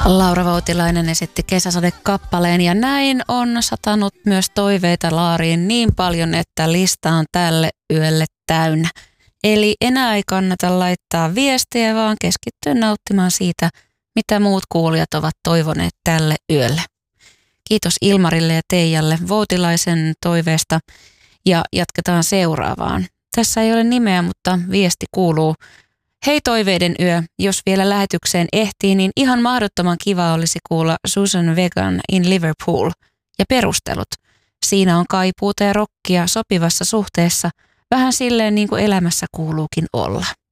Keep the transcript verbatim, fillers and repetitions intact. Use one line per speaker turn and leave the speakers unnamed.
Laura Voutilainen esitti Kesäsade-kappaleen ja näin on satanut myös toiveita laariin niin paljon, että lista on tälle yölle täynnä. Eli enää ei kannata laittaa viestiä, vaan keskittyä nauttimaan siitä, mitä muut kuulijat ovat toivoneet tälle yölle. Kiitos Ilmarille ja Teijalle Voutilaisen toiveesta ja jatketaan seuraavaan. Tässä ei ole nimeä, mutta viesti kuuluu. Hei toiveiden yö, jos vielä lähetykseen ehtii, niin ihan mahdottoman kiva olisi kuulla Susan Vegan in Liverpool ja perustelut. Siinä on kaipuuta ja rockia sopivassa suhteessa, vähän silleen niin kuin elämässä kuuluukin olla.